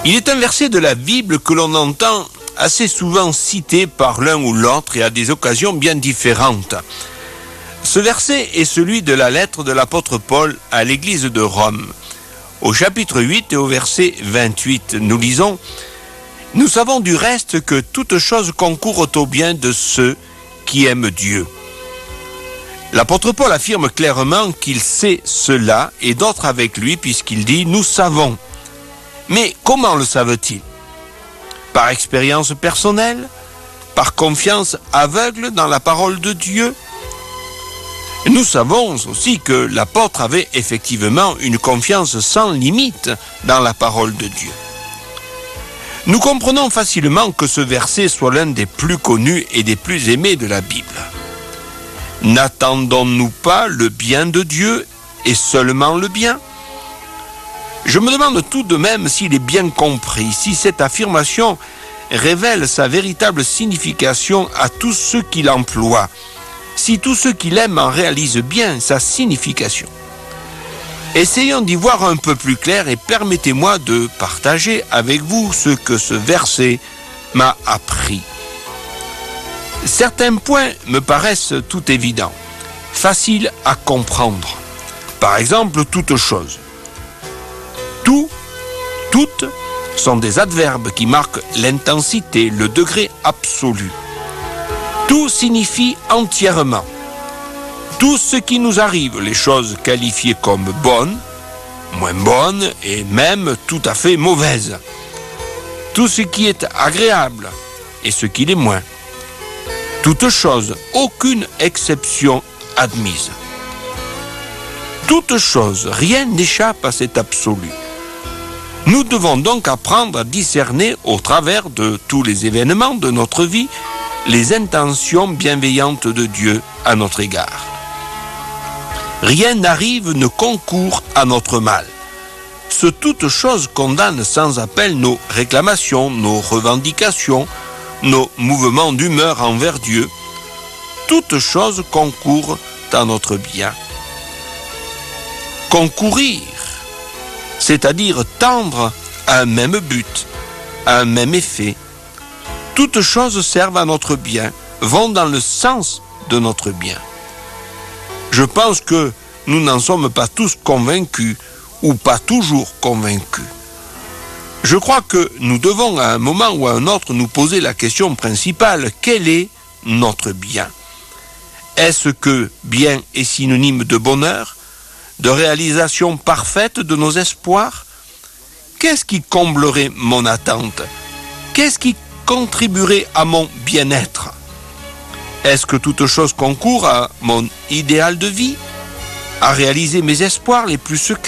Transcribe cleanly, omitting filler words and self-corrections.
Il est un verset de la Bible que l'on entend assez souvent cité par l'un ou l'autre et à des occasions bien différentes. Ce verset est celui de la lettre de l'apôtre Paul à l'église de Rome. Au chapitre 8 et au verset 28, nous lisons « Nous savons du reste que toutes choses concourent au bien de ceux qui aiment Dieu. » L'apôtre Paul affirme clairement qu'il sait cela et d'autres avec lui puisqu'il dit « Nous savons ». Mais comment le savent-ils ? Par expérience personnelle ? Par confiance aveugle dans la parole de Dieu ? Nous savons aussi que l'apôtre avait effectivement une confiance sans limite dans la parole de Dieu. Nous comprenons facilement que ce verset soit l'un des plus connus et des plus aimés de la Bible. N'attendons-nous pas le bien de Dieu et seulement le bien ? Je me demande tout de même s'il est bien compris, si cette affirmation révèle sa véritable signification à tous ceux qui l'emploient, si tous ceux qui l'aiment en réalisent bien sa signification. Essayons d'y voir un peu plus clair et permettez-moi de partager avec vous ce que ce verset m'a appris. Certains points me paraissent tout évidents, faciles à comprendre. Par exemple, toute chose. Tout, toutes sont des adverbes qui marquent l'intensité, le degré absolu. Tout signifie entièrement. Tout ce qui nous arrive, les choses qualifiées comme bonnes, moins bonnes et même tout à fait mauvaises. Tout ce qui est agréable et ce qui l'est moins. Toute chose, aucune exception admise. Toute chose, rien n'échappe à cet absolu. Nous devons donc apprendre à discerner au travers de tous les événements de notre vie les intentions bienveillantes de Dieu à notre égard. Rien n'arrive ne concourt à notre mal. Ce toute chose condamne sans appel nos réclamations, nos revendications, nos mouvements d'humeur envers Dieu. Toute chose concourt à notre bien. Concourir, c'est-à-dire tendre à un même but, à un même effet. Toutes choses servent à notre bien, vont dans le sens de notre bien. Je pense que nous n'en sommes pas tous convaincus, ou pas toujours convaincus. Je crois que nous devons à un moment ou à un autre nous poser la question principale, quel est notre bien ? Est-ce que bien est synonyme de bonheur, de réalisation parfaite de nos espoirs ? Qu'est-ce qui comblerait mon attente ? Qu'est-ce qui contribuerait à mon bien-être ? Est-ce que toute chose concourt à mon idéal de vie, à réaliser mes espoirs les plus secrets ?